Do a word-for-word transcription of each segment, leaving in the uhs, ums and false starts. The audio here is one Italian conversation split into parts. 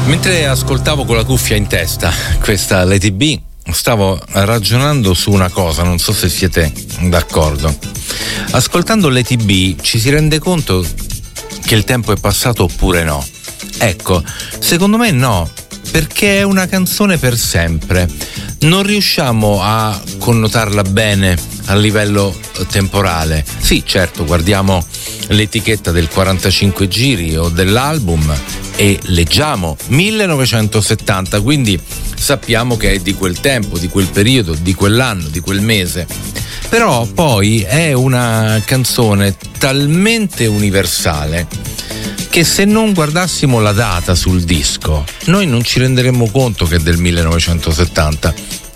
Mentre ascoltavo con la cuffia in testa questa Let It Be, stavo ragionando su una cosa, non so se siete d'accordo. Ascoltando Let It Be ci si rende conto che il tempo è passato oppure no? Ecco, secondo me no, perché è una canzone per sempre. Non riusciamo a connotarla bene a livello temporale. Sì, certo, guardiamo l'etichetta del quarantacinque giri o dell'album e leggiamo millenovecentosettanta, quindi sappiamo che è di quel tempo, di quel periodo, di quell'anno, di quel mese. Però poi è una canzone talmente universale che se non guardassimo la data sul disco noi non ci renderemmo conto che è del millenovecentosettanta.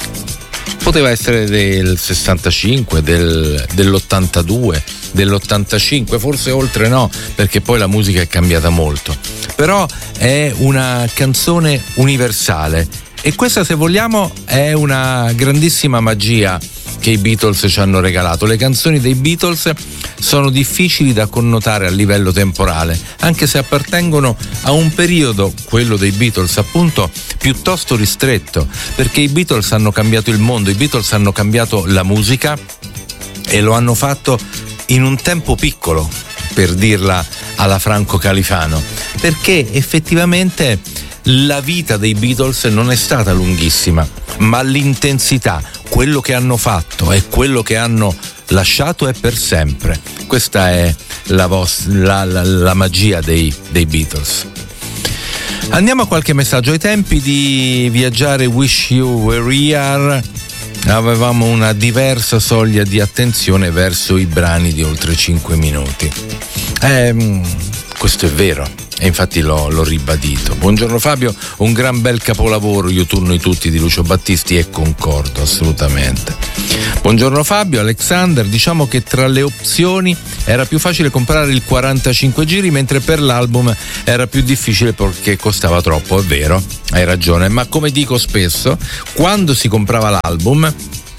Poteva essere del sessantacinque, del, dell'ottantadue, dell'ottantacinque, forse oltre no, perché poi la musica è cambiata molto. Però è una canzone universale e questa, se vogliamo, è una grandissima magia che i Beatles ci hanno regalato. Le canzoni dei Beatles sono difficili da connotare a livello temporale, anche se appartengono a un periodo, quello dei Beatles appunto, piuttosto ristretto, perché i Beatles hanno cambiato il mondo, i Beatles hanno cambiato la musica e lo hanno fatto in un tempo piccolo, per dirla alla Franco Califano, perché effettivamente la vita dei Beatles non è stata lunghissima, ma l'intensità, quello che hanno fatto e quello che hanno lasciato è per sempre. Questa è la, vos- la, la, la magia dei, dei Beatles. Andiamo a qualche messaggio. Ai tempi di viaggiare Wish You Were Here avevamo una diversa soglia di attenzione verso i brani di oltre cinque minuti. Eh, questo è vero. E infatti l'ho, l'ho ribadito. Buongiorno Fabio, un gran bel capolavoro, Io turno i tutti di Lucio Battisti, e concordo assolutamente. Buongiorno Fabio, Alexander, diciamo che tra le opzioni era più facile comprare il quarantacinque giri, mentre per l'album era più difficile perché costava troppo. È vero, hai ragione, ma come dico spesso, quando si comprava l'album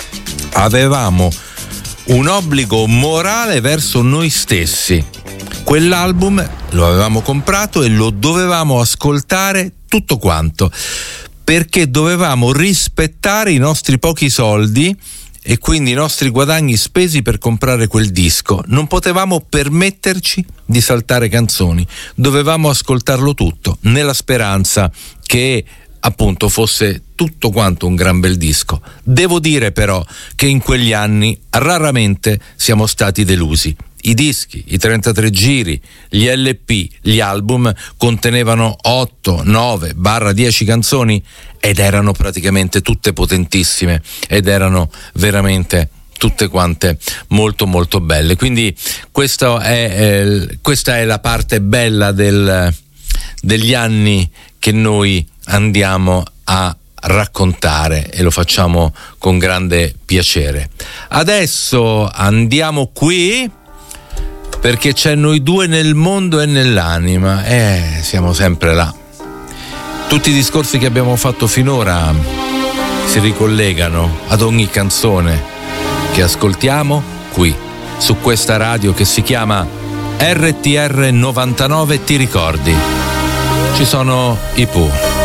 avevamo un obbligo morale verso noi stessi. Quell'album lo avevamo comprato e lo dovevamo ascoltare tutto quanto, perché dovevamo rispettare i nostri pochi soldi e quindi i nostri guadagni spesi per comprare quel disco. Non potevamo permetterci di saltare canzoni, dovevamo ascoltarlo tutto, nella speranza che appunto fosse tutto quanto un gran bel disco. Devo dire però che in quegli anni raramente siamo stati delusi. I dischi, i trentatré giri, gli L P, gli album contenevano otto, nove, dieci canzoni ed erano praticamente tutte potentissime ed erano veramente tutte quante molto molto belle. Quindi questo è, eh, questa è la parte bella del, degli anni che noi andiamo a raccontare e lo facciamo con grande piacere. Adesso andiamo qui perché c'è Noi due nel mondo e nell'anima, eh, siamo sempre là. Tutti i discorsi che abbiamo fatto finora si ricollegano ad ogni canzone che ascoltiamo qui, su questa radio che si chiama R T R novantanove. Ti ricordi? Ci sono i Pooh.